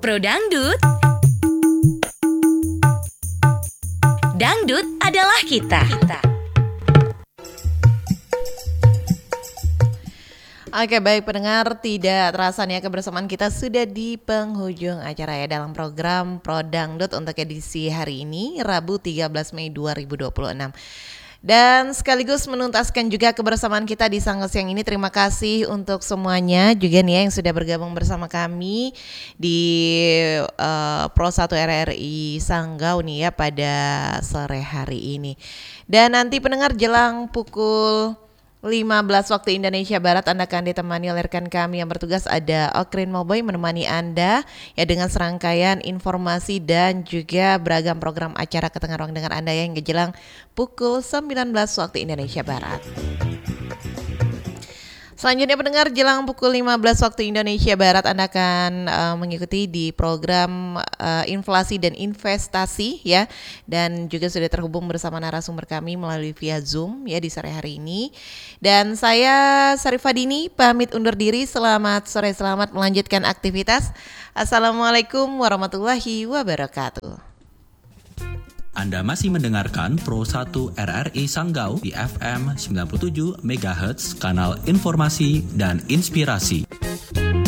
Pro Dangdut. Dangdut adalah kita. Oke, baik pendengar, tidak terasa nih kebersamaan kita sudah di penghujung acara ya dalam program Pro Dangdut untuk edisi hari ini, Rabu 13 Mei 2026. Dan sekaligus menuntaskan juga kebersamaan kita di Sangga Siang ini. Terima kasih untuk semuanya juga nih ya yang sudah bergabung bersama kami di Pro 1 RRI Sanggau nih ya pada sore hari ini. Dan nanti pendengar jelang pukul 15 waktu Indonesia Barat Anda akan ditemani oleh rekan kami yang bertugas, ada Okrin Moboy menemani Anda ya dengan serangkaian informasi dan juga beragam program acara ke tengah ruang dengar Anda yang jelang pukul 19 waktu Indonesia Barat. Selanjutnya pendengar jelang pukul 15 waktu Indonesia Barat Anda akan mengikuti di program inflasi dan investasi ya, dan juga sudah terhubung bersama narasumber kami melalui via Zoom ya di sore hari ini. Dan saya Sarifah Dini pamit undur diri. Selamat sore, selamat melanjutkan aktivitas. Assalamualaikum warahmatullahi wabarakatuh. Anda masih mendengarkan Pro 1 RRI Sanggau di FM 97 MHz, kanal informasi dan inspirasi.